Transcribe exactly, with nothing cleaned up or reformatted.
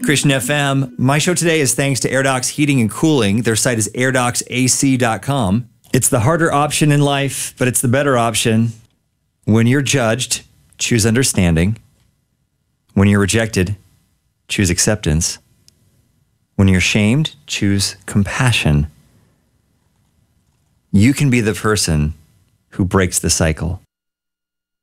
Christian F M. My show today is thanks to AirDocs Heating and Cooling. Their site is air docs A C dot com. It's the harder option in life, but it's the better option. When you're judged, choose understanding. When you're rejected, choose acceptance. When you're shamed, choose compassion. You can be the person who breaks the cycle.